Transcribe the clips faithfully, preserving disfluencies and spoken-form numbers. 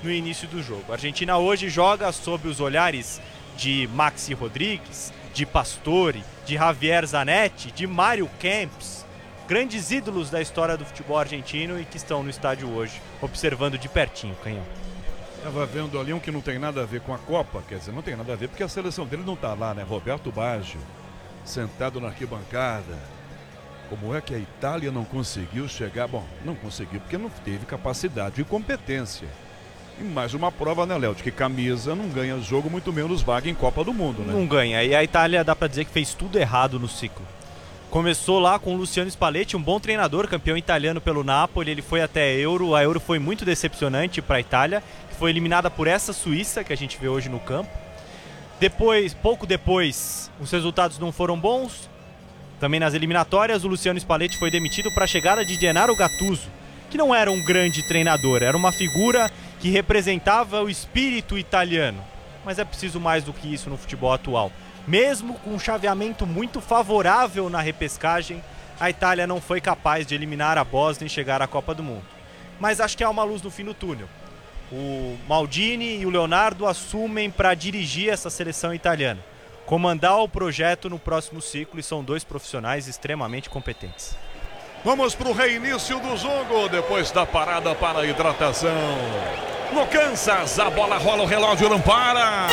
no início do jogo. A Argentina hoje joga sob os olhares de Maxi Rodrigues, de Pastore, de Javier Zanetti, de Mário Kempes, grandes ídolos da história do futebol argentino e que estão no estádio hoje, observando de pertinho, Canhão. Estava vendo ali um que não tem nada a ver com a Copa, quer dizer, não tem nada a ver porque a seleção dele não está lá, né? Roberto Baggio, sentado na arquibancada. Como é que a Itália não conseguiu chegar? Bom, não conseguiu porque não teve capacidade e competência. E mais uma prova, né, Léo, de que camisa não ganha jogo, muito menos vaga em Copa do Mundo, né? Não ganha, e a Itália dá pra dizer que fez tudo errado no ciclo. Começou lá com o Luciano Spalletti, um bom treinador, campeão italiano pelo Napoli, ele foi até a Euro, a Euro foi muito decepcionante para a Itália, que foi eliminada por essa Suíça que a gente vê hoje no campo. Depois, pouco depois, os resultados não foram bons, também nas eliminatórias o Luciano Spalletti foi demitido para a chegada de Gennaro Gattuso, que não era um grande treinador, era uma figura que representava o espírito italiano, mas é preciso mais do que isso no futebol atual. Mesmo com um chaveamento muito favorável na repescagem, a Itália não foi capaz de eliminar a Bósnia e chegar à Copa do Mundo. Mas acho que há uma luz no fim do túnel. O Maldini e o Leonardo assumem para dirigir essa seleção italiana, comandar o projeto no próximo ciclo, e são dois profissionais extremamente competentes. Vamos para o reinício do jogo, depois da parada para a hidratação. No Kansas, a bola rola, o relógio não para.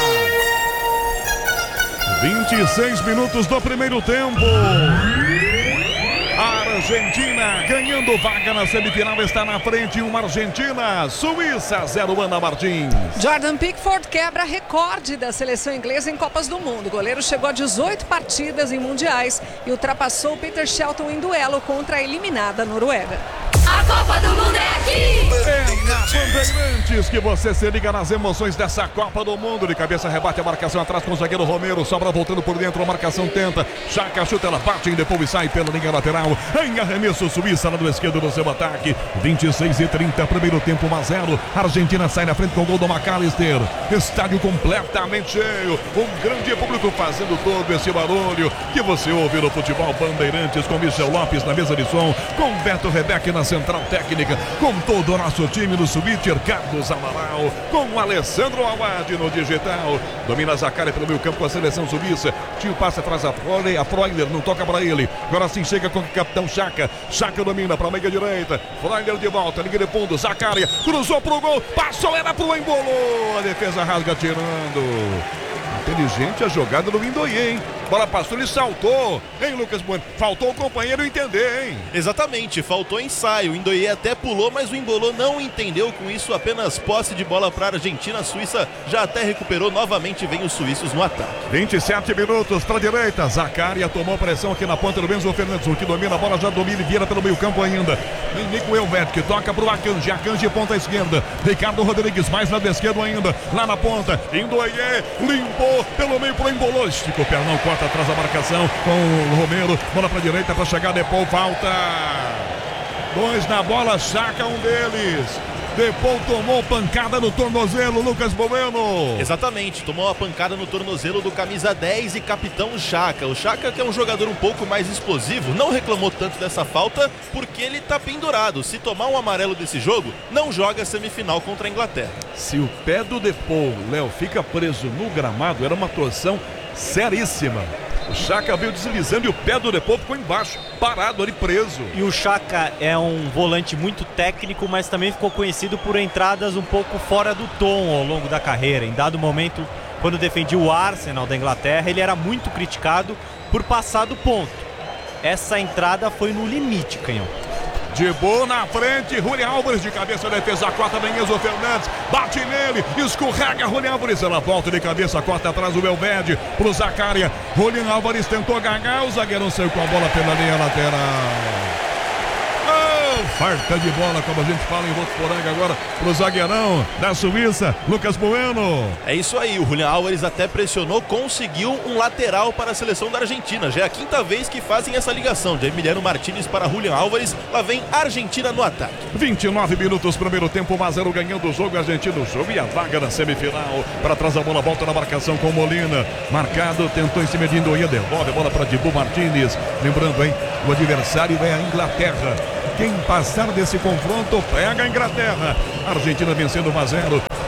vinte e seis minutos do primeiro tempo. A Argentina ganhando vaga na semifinal, está na frente. Uma Argentina, Suíça zero, Ana Martins. Jordan Pickford quebra recorde da seleção inglesa em Copas do Mundo. O goleiro chegou a dezoito partidas em mundiais e ultrapassou Peter Shilton em duelo contra a eliminada Noruega. A Copa do Mundo é aqui! É na Bandeirantes que você se liga nas emoções dessa Copa do Mundo. De cabeça rebate a marcação atrás com o zagueiro Romero. Sobra voltando por dentro, a marcação tenta. Chaka chuta, ela bate, depois sai pela linha lateral. Em arremesso, Suíça lado esquerdo do seu ataque. vinte e seis e trinta, primeiro tempo, um a zero. Argentina sai na frente com o gol do McAllister. Estádio completamente cheio. Um grande público fazendo todo esse barulho que você ouve no Futebol Bandeirantes, com Michel Lopes na mesa de som, com Beto Rebeck na central técnica, com todo o nosso time no Switcher, Carlos Amaral, com o Alessandro Awad no digital. Domina Zaccaria pelo meio campo com a seleção suíça. Tio passa atrás a Freuler, a Freuler não toca para ele. Agora sim chega com o capitão Chaka. Chaka domina para a meia direita. Freuler de volta, liga de fundo. Zaccaria cruzou pro gol, passou, era pro embolou. A defesa rasga tirando. Inteligente a jogada do Indoie, hein? Bola passou, ele saltou, hein, Lucas Bueno? Faltou o companheiro entender, hein? Exatamente, faltou ensaio. O Indoie até pulou, mas o Embolou não entendeu. Com isso, apenas posse de bola para a Argentina. A Suíça já até recuperou. Novamente vem os suíços no ataque. vinte e sete minutos para a direita. Zaccaria tomou pressão aqui na ponta do Enzo Fernandes. O que domina a bola já domina e vira pelo meio campo ainda. Vem Nico Elvete, que toca para o Akanji. Akanji ponta esquerda. Ricardo Rodrigues mais lado esquerdo ainda. Lá na ponta. Indoie limpou pelo meio pro Embolou. Esticou o pernão, corta atrás da marcação com o Romero. Bola para a direita para chegar depois. Falta. Dois na bola, Chaka um deles. Depois tomou pancada no tornozelo, Lucas Bueno. Exatamente, tomou a pancada no tornozelo do camisa dez e capitão Chaka. O Chaka, que é um jogador um pouco mais explosivo, não reclamou tanto dessa falta porque ele tá pendurado. Se tomar um amarelo desse jogo, não joga a semifinal contra a Inglaterra. Se o pé do Depou, Léo, fica preso no gramado, era uma torção seríssima. O Chaka veio deslizando e o pé do Depou ficou embaixo, parado ali, preso. E o Chaka é um volante muito técnico, mas também ficou conhecido por entradas um pouco fora do tom ao longo da carreira. Em dado momento, quando defendia o Arsenal da Inglaterra, ele era muito criticado por passar do ponto. Essa entrada foi no limite, Canhão. De boa na frente, Julián Álvares de cabeça, defesa, corta, vem Enzo Fernandes, bate nele, escorrega Julián Álvares, ela volta de cabeça, corta atrás o Elvede, pro Zaccaria. Julián Álvares tentou ganhar, o zagueirão saiu com a bola pela linha lateral. Farta de bola, como a gente fala em Votuporanga agora, pro zagueirão da Suíça, Lucas Bueno. É isso aí, o Julián Álvares até pressionou, conseguiu um lateral para a seleção da Argentina. Já é a quinta vez que fazem essa ligação de Emiliano Martínez para Julián Álvares. Lá vem a Argentina no ataque. vinte e nove minutos, primeiro tempo, um a zero ganhando o jogo, Argentina o jogo e a vaga na semifinal. Para trás a bola, volta na marcação com Molina. Marcado, tentou em cima de Indoia, devolve a bola para Dibu Martínez. Lembrando, hein, o adversário é a Inglaterra. Quem passar desse confronto pega a Inglaterra. Argentina vencendo um a zero.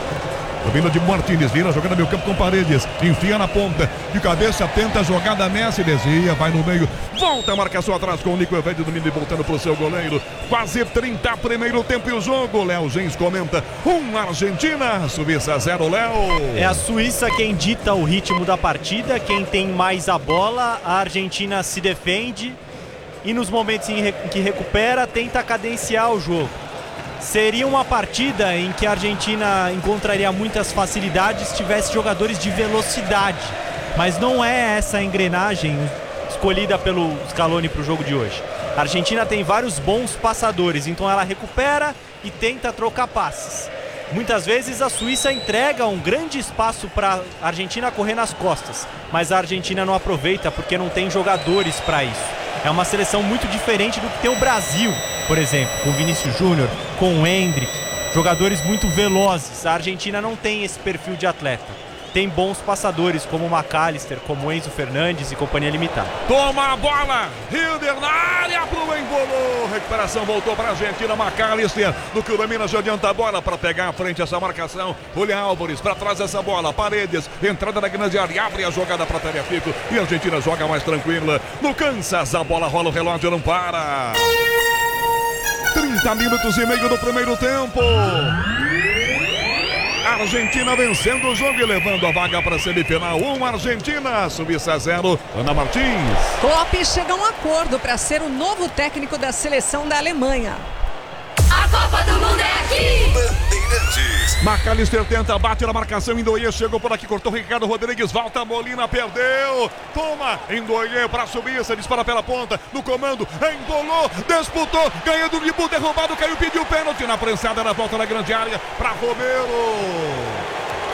Domina de Martínez, vira jogando meio campo com Paredes, enfia na ponta, de cabeça, tenta a jogada, Messi, desvia, vai no meio, volta a marcação atrás com o Nico Evedi, domina e voltando pro seu goleiro. Quase trinta, primeiro tempo e o jogo. Léo Gens comenta, um Argentina, Suíça zero, Léo. É a Suíça quem dita o ritmo da partida, quem tem mais a bola, a Argentina se defende e nos momentos em que recupera, tenta cadenciar o jogo. Seria uma partida em que a Argentina encontraria muitas facilidades se tivesse jogadores de velocidade, mas não é essa a engrenagem escolhida pelo Scaloni para o jogo de hoje. A Argentina tem vários bons passadores, então ela recupera e tenta trocar passes. Muitas vezes a Suíça entrega um grande espaço para a Argentina correr nas costas, mas a Argentina não aproveita porque não tem jogadores para isso. É uma seleção muito diferente do que tem o Brasil, por exemplo, com o Vinícius Júnior, com o Endrick, jogadores muito velozes. A Argentina não tem esse perfil de atleta. Tem bons passadores como o McAllister, como o Enzo Fernandes e companhia limitada. Toma a bola, Hilder na área pro Embolou. Recuperação voltou para a Argentina, McAllister, do que o domina já adianta a bola para pegar à frente essa marcação. Julián Álvares para trás essa bola, Paredes, entrada na grande área, abre a jogada para Tagliafico e a Argentina joga mais tranquila. No Kansas, a bola rola, o relógio não para. trinta minutos e meio do primeiro tempo. Argentina vencendo o jogo e levando a vaga para a semifinal. um Argentina, Suíça zero. Ana Martins. Klopp chega a um acordo para ser o novo técnico da seleção da Alemanha. A Copa do Mundo é aqui! Bandeirantes. McAllister tenta, bate na marcação, Ndoye chegou por aqui, cortou Ricardo Rodrigues, volta Molina, perdeu, toma, Ndoye para a Suíça, dispara pela ponta, no comando, embolou, disputou, ganhando o drible, derrubado, caiu, pediu pênalti na prensada, na volta na grande área, para Romero.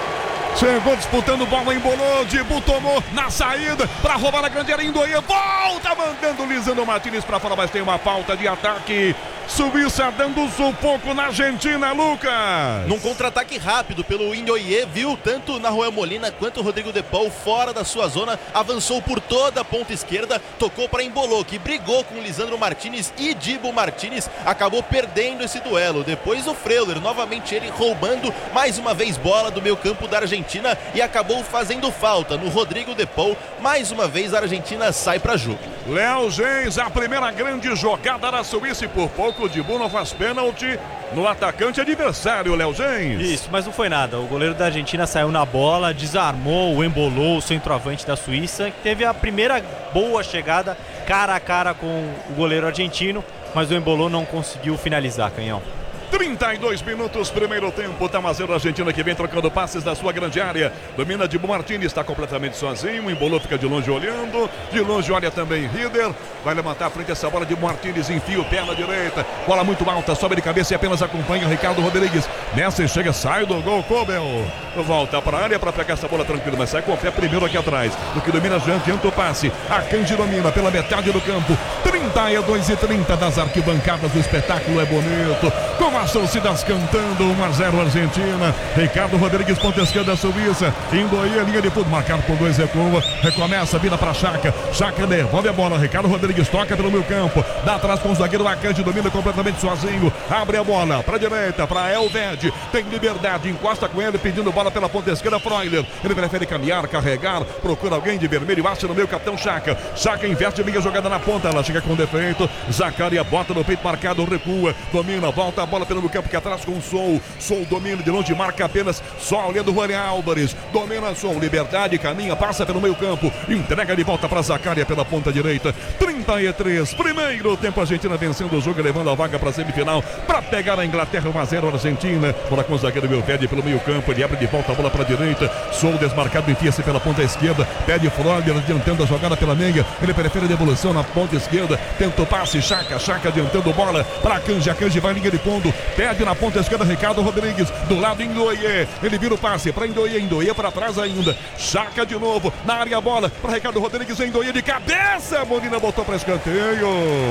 Chegou disputando bola, embolou, Dibu tomou na saída para roubar na grande área, Ndoye volta mandando Lisandro Martínez para fora, mas tem uma falta de ataque. Suíça dando sufoco na Argentina, Lucas. Num contra-ataque rápido pelo Ndoye, viu tanto Nahuel Molina quanto o Rodrigo De Paul fora da sua zona, avançou por toda a ponta esquerda, tocou para Embolou, que brigou com Lisandro Martínez e Dibu Martínez, acabou perdendo esse duelo. Depois o Freuler, novamente ele roubando mais uma vez bola do meio campo da Argentina e acabou fazendo falta no Rodrigo De Paul. Mais uma vez a Argentina sai para jogo. Léo Gens, a primeira grande jogada da Suíça e por pouco o Dibu não faz pênalti no atacante adversário, Léo Gens. Isso, mas não foi nada. O goleiro da Argentina saiu na bola, desarmou o Embolou, o centroavante da Suíça, que teve a primeira boa chegada cara a cara com o goleiro argentino, mas o Embolou não conseguiu finalizar, Canhão. trinta e dois minutos, primeiro tempo, tá zero a Argentina que vem trocando passes da sua grande área, domina Dibu Martínez, está completamente sozinho, Embolou fica de longe olhando, de longe olha também Rieder, vai levantar a frente essa bola, Dibu Martínez enfia o pé na direita, bola muito alta, sobe de cabeça e apenas acompanha Ricardo Rodrigues, nessa e chega, sai do gol, Kobel, volta para a área para pegar essa bola tranquila, mas sai com o pé primeiro aqui atrás, do que domina já adianta o passe, a Kanji domina pela metade do campo, trinta e dois e trinta das arquibancadas, o espetáculo é bonito, com as torcidas cantando, um a zero Argentina, Ricardo Rodrigues, ponta esquerda Suíça, Ndoye, linha de fundo, marcado por dois, recua, recomeça, vira para Xhaka, Xhaka devolve a bola, Ricardo Rodrigues toca pelo meio campo, dá atrás com o zagueiro Akanji, domina completamente sozinho, abre a bola para a direita, para Elvedi, tem liberdade, encosta com ele, pedindo bola pela ponta esquerda, Freuler, ele prefere caminhar, carregar, procura alguém de vermelho, acha no meio, capitão Xhaka, Xhaka inverte, liga a jogada na ponta, ela chega com defeito, Zaccaria bota no peito marcado, recua, domina, volta a bola pelo meio campo que atrás com o Sol, Sol domina de longe, marca apenas, só olhando o Julián Álvares, domina Sol, liberdade, caminha, passa pelo meio campo, entrega de volta para Zaccaria pela ponta direita, trinta e três, primeiro tempo, a Argentina vencendo o jogo, levando a vaga para a semifinal, para pegar a Inglaterra, um a zero Argentina, bola com o zagueiro Belvede pelo meio campo, ele abre de volta a bola para a direita, Sol desmarcado, enfia-se pela ponta esquerda, pede Freuler, adiantando a jogada pela meia, ele prefere a devolução na ponta esquerda, tenta o passe, Xhaka, Xhaka adiantando bola para Kanji, a Kanji vai linha de fundo, pede na ponta esquerda Ricardo Rodrigues, do lado Ndoye, ele vira o passe para Ndoye, Ndoye para trás ainda, Xhaka de novo, na área a bola para Ricardo Rodrigues, Ndoye de cabeça, Molina botou para escanteio,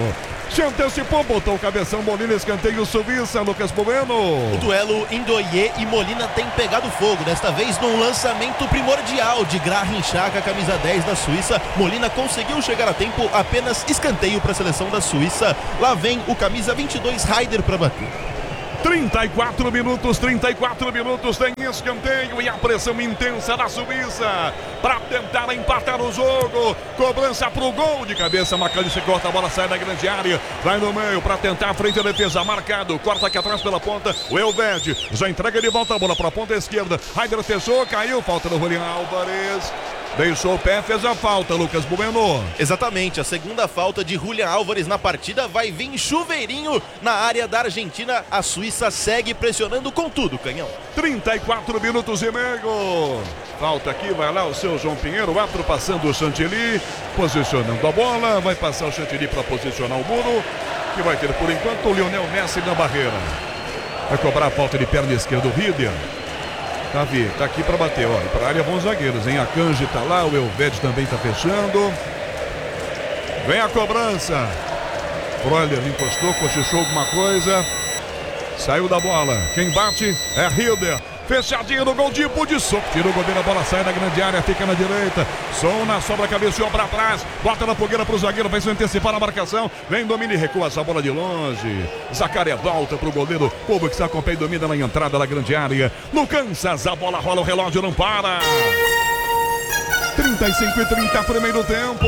se antecipou, botou o cabeção, Molina, escanteio Suíça, Lucas Bueno. O duelo Ndoye e Molina tem pegado fogo, desta vez num lançamento primordial de Granit Xhaka, camisa dez da Suíça, Molina conseguiu chegar a tempo, apenas escanteio para a seleção da Suíça, lá vem o camisa vinte e dois Haider para bater. trinta e quatro minutos, trinta e quatro minutos, tem escanteio e a pressão intensa da Suíça para tentar empatar o jogo. Cobrança pro gol de cabeça, McAllister corta a bola, sai da grande área, vai no meio para tentar a frente da defesa, marcado, corta aqui atrás pela ponta, o Elvedi já entrega de volta a bola para a ponta esquerda, Raider fechou, caiu, falta do Julián Álvares. Deixou o pé, fez a falta, Lucas Bueno. Exatamente, a segunda falta de Julián Álvares na partida, vai vir chuveirinho na área da Argentina. A Suíça segue pressionando com tudo, Canhão. trinta e quatro minutos e meio. Falta aqui, vai lá o seu João Pinheiro, o árbitro passando o Chantilly, posicionando a bola, vai passar o Chantilly para posicionar o muro, que vai ter por enquanto o Lionel Messi na barreira. Vai cobrar a falta de perna esquerda, o Rieder. Tá, vi, tá aqui para bater, ó. Para a área, bons zagueiros, hein? A Akanji tá lá, o Elvedi também tá fechando. Vem a cobrança. Freuler encostou, cochichou alguma coisa. Saiu da bola. Quem bate é Rieder. Fechadinho no gol de Budisson. Tira o goleiro, a bola sai da grande área, fica na direita. Som na sobra, cabeceou para trás. Bota na fogueira pro zagueiro, vai se antecipar a marcação. Vem, domina e recua essa bola de longe. Zaccaria volta pro goleiro. Povo que se acompanha e domina na entrada da grande área. No Kansas, a bola rola, o relógio não para. trinta e cinco e trinta, primeiro tempo.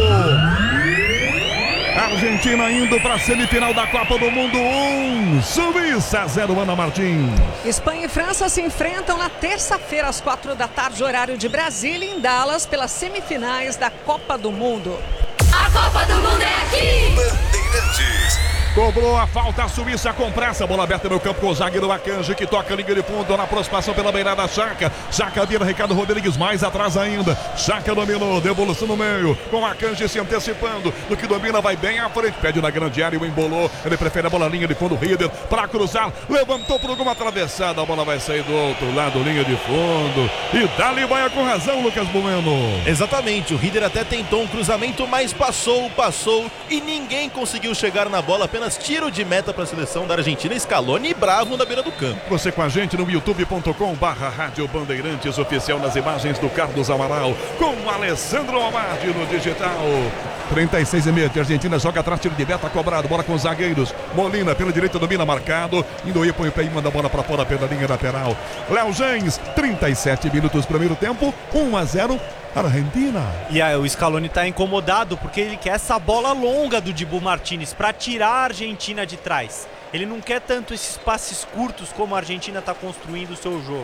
Argentina indo para a semifinal da Copa do Mundo. um, Suíça zero, Ana Martins. Espanha e França se enfrentam na terça-feira às quatro da tarde, horário de Brasília, em Dallas, pelas semifinais da Copa do Mundo. A Copa do Mundo é aqui! Bandeirantes. Cobrou a falta, a Suíça com pressa, bola aberta no campo com o zagueiro Akanji, que toca a linha de fundo na aproximação pela beirada, Chaka. Chaka vira Ricardo Rodrigues, mais atrás ainda. Chaka dominou, devolução no meio, com Akanji se antecipando, do que domina, vai bem à frente, pede na grande área, o embolou, ele prefere a bola linha de fundo, Rieder, para cruzar, levantou por alguma atravessada, a bola vai sair do outro lado, linha de fundo, e dali vai com razão, Lucas Bueno. Exatamente, o Rieder até tentou um cruzamento, mas passou, passou, e ninguém conseguiu chegar na bola, apenas tiro de meta para a seleção da Argentina. Scaloni bravo na beira do campo. Você com a gente no youtube ponto com barra Rádio Bandeirantes oficial, nas imagens do Carlos Amaral com o Alessandro Amardi no digital. trinta e seis e meio, a Argentina joga atrás, tiro de meta cobrado, bola com os zagueiros. Molina pela direita, domina, marcado. Indoí põe o pé e manda a bola para fora pela linha lateral. Léo Jens, trinta e sete minutos primeiro tempo, um a zero. Argentina. E aí, o Scaloni tá incomodado porque ele quer essa bola longa do Dibu Martínez para tirar a Argentina de trás. Ele não quer tanto esses passes curtos como a Argentina está construindo o seu jogo.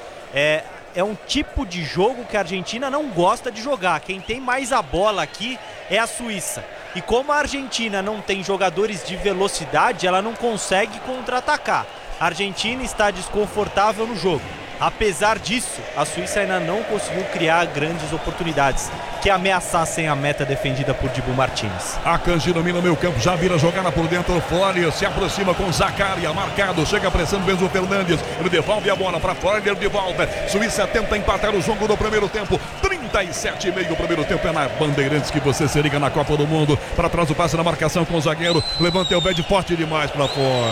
É, é um tipo de jogo que a Argentina não gosta de jogar. Quem tem mais a bola aqui é a Suíça. E como a Argentina não tem jogadores de velocidade, ela não consegue contra-atacar. A Argentina está desconfortável no jogo. Apesar disso, a Suíça ainda não conseguiu criar grandes oportunidades que ameaçassem a meta defendida por Dibu Martínez. Akanji domina o meio campo, já vira jogada por dentro, Freuler se aproxima com Zaccaria, marcado, chega pressando Enzo Fernandes, ele devolve a bola para Freuler de volta. Suíça tenta empatar o jogo no primeiro tempo, trinta e sete e meio o primeiro tempo, é na Bandeirantes que você se liga na Copa do Mundo. Para trás o passe na marcação com o zagueiro, levanta o pé de forte demais para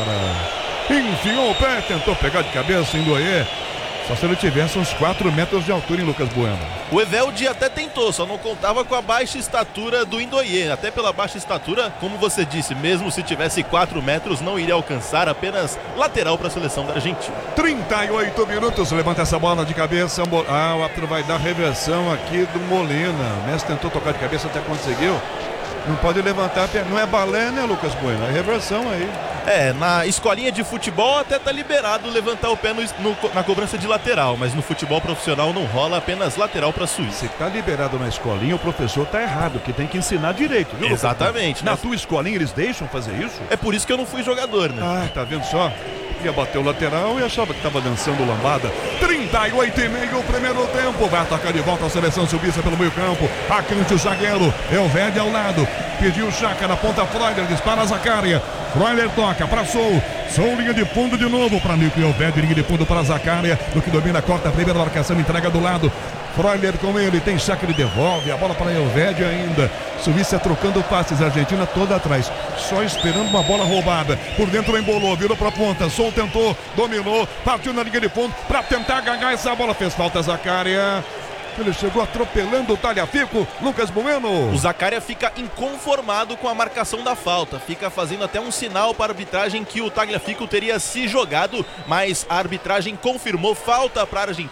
fora. Enfiou o pé, tentou pegar de cabeça, Indoé. Só se ele tivesse uns quatro metros de altura em Lucas Bueno. O Eveldi até tentou, só não contava com a baixa estatura do Indoie. Até pela baixa estatura, como você disse, mesmo se tivesse quatro metros, não iria alcançar, apenas lateral para a seleção da Argentina. trinta e oito minutos, levanta essa bola de cabeça. Ah, o árbitro vai dar reversão aqui do Molina. O Messi tentou tocar de cabeça, até conseguiu. Não pode levantar, não é balé, né, Lucas Bueno? É reversão aí. É, na escolinha de futebol até tá liberado levantar o pé no, no, na cobrança de lateral, mas no futebol profissional não rola, apenas lateral para a Suíça. Se tá liberado na escolinha, o professor tá errado, que tem que ensinar direito, viu? Exatamente. Na mas... tua escolinha eles deixam fazer isso? É por isso que eu não fui jogador, né? Ah, tá vendo só? Ia bater o lateral e achava que tava dançando lambada. trinta e oito e meio o primeiro tempo. Vai atacar de volta a seleção suíça pelo meio campo. Akanji, o zagueiro. Elvedi ao lado. Pediu o Chaka na ponta. Freuler dispara a Zaccaria. Freuler toca para Sou. Sou linha de fundo de novo para Nico Elvedi. Linha de fundo para Zaccaria. Do que domina, corta a primeira marcação. Entrega do lado. Freuler com ele. Tem Chaka, ele devolve. A bola para Elvedi ainda. Suíça trocando passes. Argentina toda atrás. Só esperando uma bola roubada. Por dentro embolou. Virou para a ponta. Sou tentou. Dominou. Partiu na linha de fundo para tentar ganhar essa bola. Fez falta Zaccaria. Ele chegou atropelando o Tagliafico. Lucas Bueno. O Zaccaria fica inconformado com a marcação da falta. Fica fazendo até um sinal para a arbitragem que o Tagliafico teria se jogado, mas a arbitragem confirmou falta para a Argentina.